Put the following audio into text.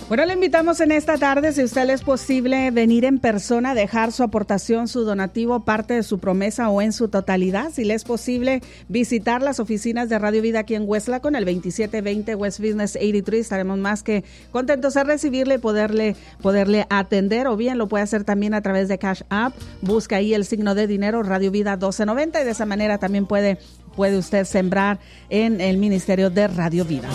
Bueno, le invitamos en esta tarde, si a usted le es posible, venir en persona, dejar su aportación, su donativo, parte de su promesa o en su totalidad. Si le es posible, visitar las oficinas de Radio Vida aquí en Westlaco con el 2720 West Business 83. Estaremos más que contentos de recibirle y poderle atender, o bien lo puede hacer también a través de Cash App. Busca ahí el signo de dinero, Radio Vida 1290, y de esa manera también puede usted sembrar en el Ministerio de Radio Vida.